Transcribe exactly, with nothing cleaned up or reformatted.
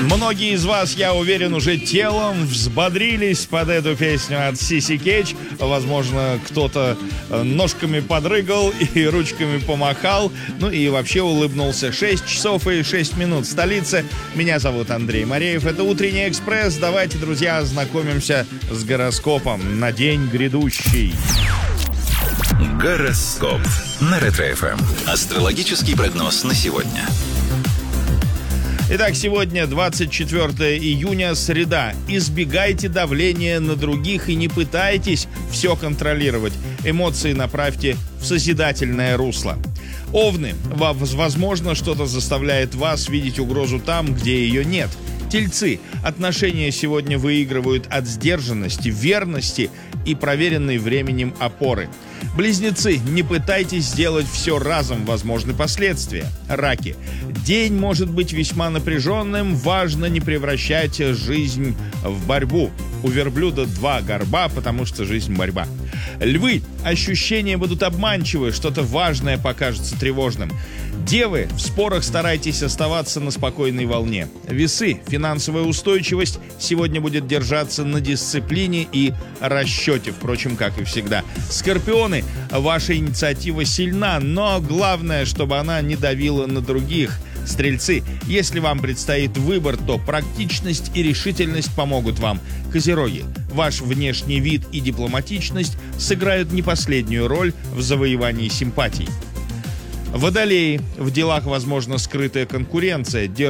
Многие из вас, я уверен, уже телом взбодрились под эту песню от Сиси Кетч. Возможно, кто-то ножками подрыгал и ручками помахал. Ну и вообще улыбнулся. шесть часов и шесть минут в столице. Меня зовут Андрей Мореев. Это «Утренний экспресс». Давайте, друзья, ознакомимся с гороскопом на день грядущий. Гороскоп на Ретро-эф эм. Астрологический прогноз на сегодня. Итак, сегодня двадцать четвёртое июня, среда. Избегайте давления на других и не пытайтесь все контролировать. Эмоции направьте в созидательное русло. Овны, возможно, что-то заставляет вас видеть угрозу там, где ее нет. Тельцы, отношения сегодня выигрывают от сдержанности, верности и проверенной временем опоры. Близнецы, не пытайтесь сделать все разом, возможны последствия. Раки, день может быть весьма напряженным, важно не превращать жизнь в борьбу. У верблюда два горба, потому что жизнь борьба. Львы, ощущения будут обманчивы, что-то важное покажется тревожным. Девы, в спорах старайтесь оставаться на спокойной волне. Весы, финансовая устойчивость сегодня будет держаться на дисциплине и расчете, впрочем, как и всегда. Скорпионы, ваша инициатива сильна, но главное, чтобы она не давила на других. Стрельцы, если вам предстоит выбор, то практичность и решительность помогут вам. Козероги, ваш внешний вид и дипломатичность сыграют не последнюю роль в завоевании симпатий. Водолеи, в делах возможна скрытая конкуренция.